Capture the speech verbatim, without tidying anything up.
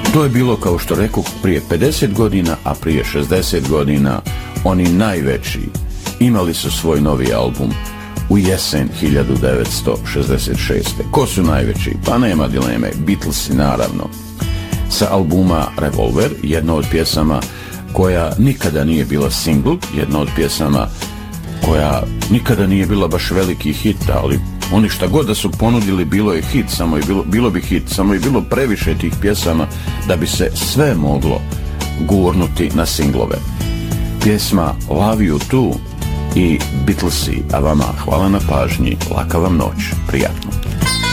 To je bilo, kao što rekao, prije pedeset godina, a prije šezdeset godina oni najveći imali su svoj novi album u jesen hiljadu devetsto šezdeset šeste. Ko su najveći? Pa nema dileme, Beatlesi naravno. Sa albuma Revolver, jedna od pjesama koja nikada nije bila single, jedna od pjesama koja nikada nije bila baš veliki hit, ali oni šta god da su ponudili bilo je hit, samo je bilo, bilo bi hit, samo je bilo previše tih pjesama da bi se sve moglo gurnuti na singlove. Pjesma Love You Too i Beatlesi, a vama hvala na pažnji, laka vam noć, prijatno.